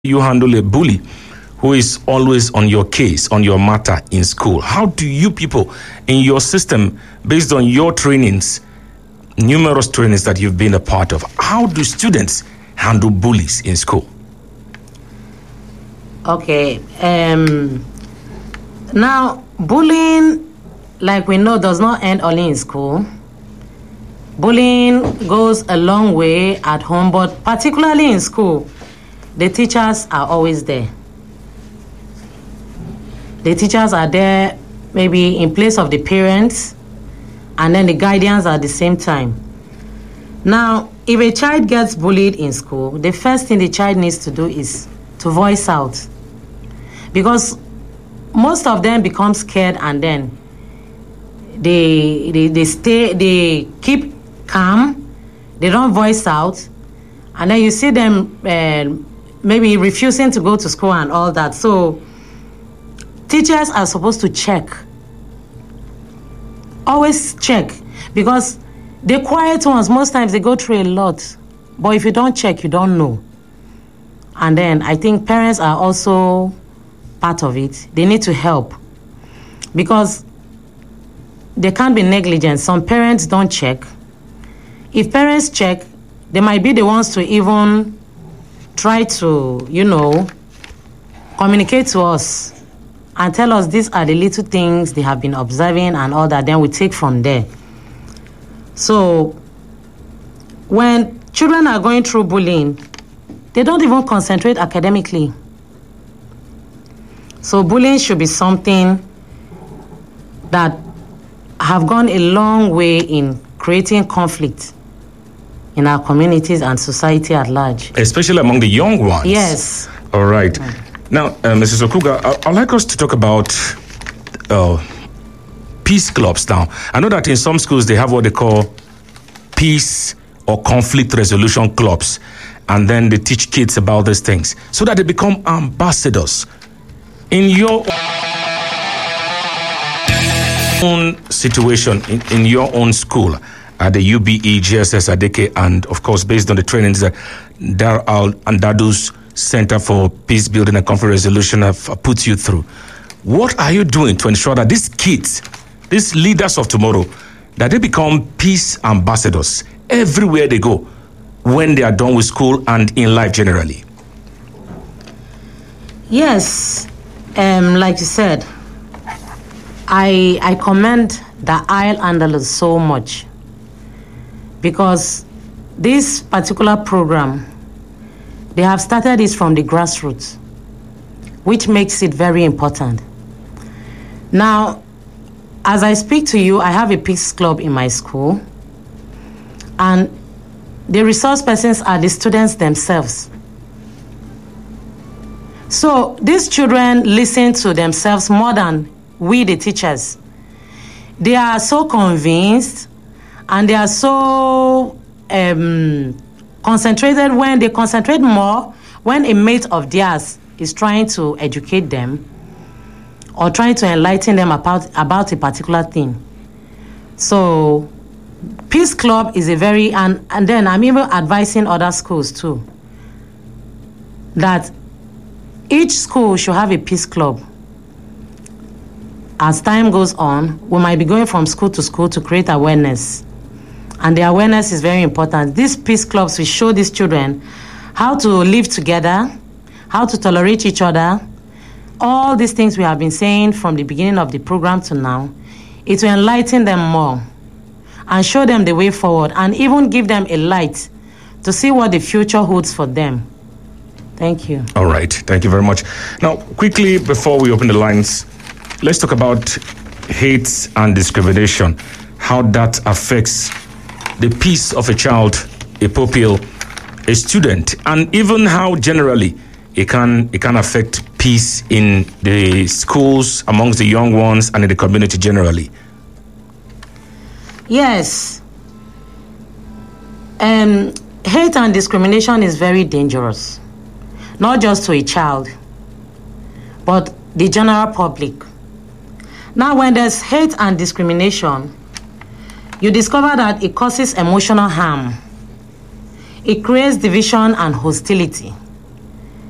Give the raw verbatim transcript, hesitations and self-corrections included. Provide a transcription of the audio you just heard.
you handle a bully who is always on your case, on your matter in school? How do you people in your system, based on your trainings, numerous trainings that you've been a part of, how do students handle bullies in school? Okay. Um, now, bullying, like we know, does not end only in school. Bullying goes a long way at home, but particularly in school, the teachers are always there. The teachers are there maybe in place of the parents, and then the guardians at the same time. Now, if a child gets bullied in school, the first thing the child needs to do is to voice out. Because most of them become scared and then they, they, they stay, they keep calm, they don't voice out, and then you see them uh, maybe refusing to go to school and all that. So teachers are supposed to check. Always check, because the quiet ones, most times they go through a lot. But if you don't check, you don't know. And then I think parents are also part of it. They need to help, because they can't be negligent. Some parents don't check. If parents check, they might be the ones to even try to, you know, communicate to us and tell us these are the little things they have been observing and all that. Then we take from there. So when children are going through bullying, they don't even concentrate academically. So bullying should be something that have gone a long way in creating conflict in our communities and society at large. Especially among the young ones. Yes. All right. Mm. Now, uh, Missus Okuga, I- I'd like us to talk about uh, peace clubs now. I know that in some schools they have what they call peace or conflict resolution clubs, and then they teach kids about these things so that they become ambassadors. In your own situation, in, in your own school, at the U B E, G S S, Adeke, and of course, based on the trainings that Dar Al and Dadu's Center for Peace Building and Conflict Resolution have put you through, what are you doing to ensure that these kids, these leaders of tomorrow, that they become peace ambassadors everywhere they go when they are done with school and in life generally? Yes, um, like you said, I I commend the Isle Andalus so much, because this particular program, they have started this from the grassroots, which makes it very important. Now, as I speak to you, I have a peace club in my school, and the resource persons are the students themselves. So these children listen to themselves more than we, the teachers. They are so convinced, and they are so um, concentrated. When they concentrate more, when a mate of theirs is trying to educate them or trying to enlighten them about, about a particular thing. So Peace Club is a very, and, and then I'm even advising other schools too, that each school should have a peace club. As time goes on, we might be going from school to school to create awareness. And the awareness is very important. These peace clubs will show these children how to live together, how to tolerate each other. All these things we have been saying from the beginning of the program to now, it will enlighten them more and show them the way forward, and even give them a light to see what the future holds for them. Thank you. All right. Thank you very much. Now, quickly, before we open the lines, let's talk about hate and discrimination, how that affects the peace of a child, a pupil, a student, and even how generally it can it can affect peace in the schools, amongst the young ones, and in the community generally. Yes. Um, hate and discrimination is very dangerous, not just to a child, but the general public. Now, when there's hate and discrimination, you discover that it causes emotional harm. It creates division and hostility.